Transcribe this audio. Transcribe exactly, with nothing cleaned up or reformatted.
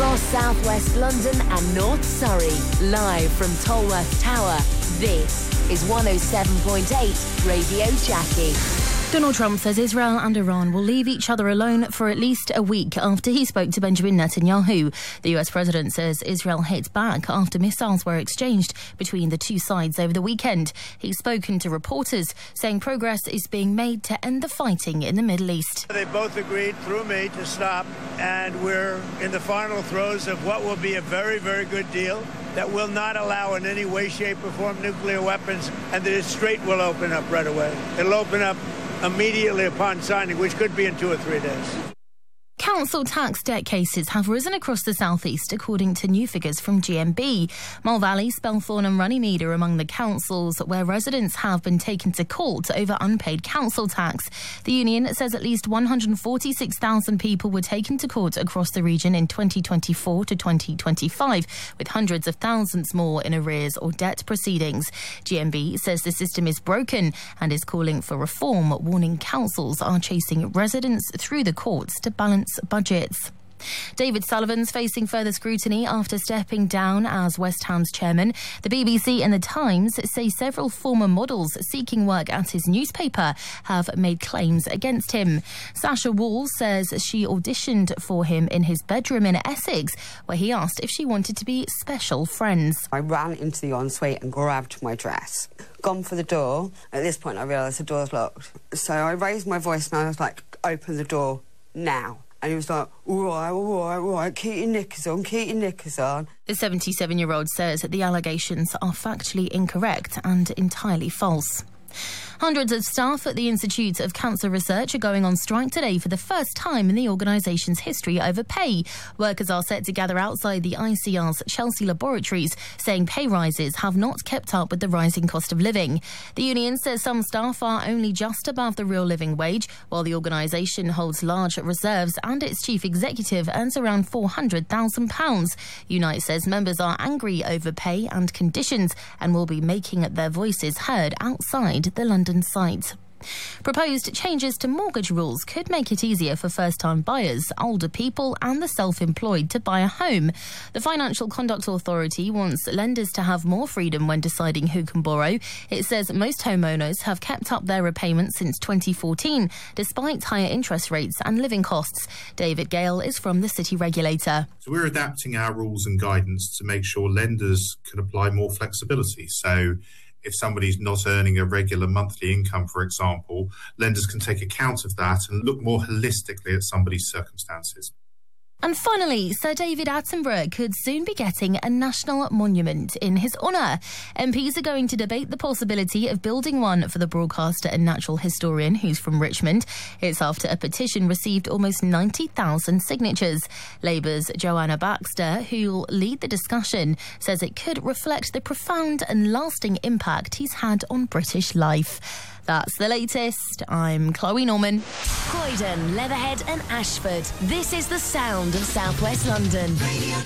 across southwest London and North Surrey. Live from Tolworth Tower, this is one oh seven point eight Radio Jackie. Donald Trump says Israel and Iran will leave each other alone for at least a week after he spoke to Benjamin Netanyahu. The U S president says Israel hit back after missiles were exchanged between the two sides over the weekend. He's spoken to reporters, saying progress is being made to end the fighting in the Middle East. They both agreed through me to stop, and we're in the final throes of what will be a very, very good deal that will not allow in any way, shape or form nuclear weapons, and the Strait will open up right away. It'll open up immediately upon signing, which could be in two or three days. Council tax debt cases have risen across the southeast, according to new figures from G M B. Mull Valley, Spelthorne and Runnymede are among the councils where residents have been taken to court over unpaid council tax. The union says at least one hundred forty-six thousand people were taken to court across the region in twenty twenty-four to twenty twenty-five, with hundreds of thousands more in arrears or debt proceedings. G M B says the system is broken and is calling for reform, warning councils are chasing residents through the courts to balance budgets. David Sullivan's facing further scrutiny after stepping down as West Ham's chairman. The B B C and The Times say several former models seeking work at his newspaper have made claims against him. Sasha Wall says she auditioned for him in his bedroom in Essex, where he asked if she wanted to be special friends. I ran into the ensuite and grabbed my dress. Gone for the door. At this point I realised the door's locked. So I raised my voice and I was like, open the door now. And he was like, all right, all right, all right, keep your knickers on, keep your knickers on. The seventy-seven-year-old says that the allegations are factually incorrect and entirely false. Hundreds of staff at the Institute of Cancer Research are going on strike today for the first time in the organisation's history over pay. Workers are set to gather outside the I C R's Chelsea laboratories, saying pay rises have not kept up with the rising cost of living. The union says some staff are only just above the real living wage, while the organisation holds large reserves and its chief executive earns around four hundred thousand pounds. Unite says members are angry over pay and conditions and will be making their voices heard outside the London site. Proposed changes to mortgage rules could make it easier for first-time buyers, older people and the self-employed to buy a home. The Financial Conduct Authority wants lenders to have more freedom when deciding who can borrow. It says most homeowners have kept up their repayments since twenty fourteen, despite higher interest rates and living costs. David Gale is from the city regulator. So we're adapting our rules and guidance to make sure lenders can apply more flexibility. So if somebody's not earning a regular monthly income, for example, lenders can take account of that and look more holistically at somebody's circumstances. And finally, Sir David Attenborough could soon be getting a national monument in his honour. M Ps are going to debate the possibility of building one for the broadcaster and natural historian who's from Richmond. It's after a petition received almost ninety thousand signatures. Labour's Joanna Baxter, who'll lead the discussion, says it could reflect the profound and lasting impact he's had on British life. That's the latest. I'm Chloe Norman. Croydon, Leatherhead and Ashford. This is the sound of South West London. Radio